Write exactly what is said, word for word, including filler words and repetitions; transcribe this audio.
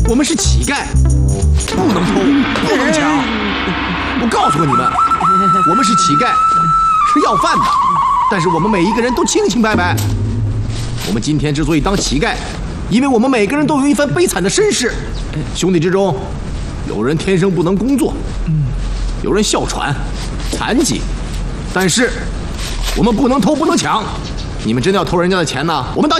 我们是乞丐，不能偷，不能抢。我告诉过你们，我们是乞丐，是要饭的，但是我们每一个人都清清白白。我们今天之所以当乞丐，因为我们每个人都有一番悲惨的身世。兄弟之中，有人天生不能工作，有人哮喘、残疾，但是我们不能偷，不能抢。你们真的要偷人家的钱呢？我们当。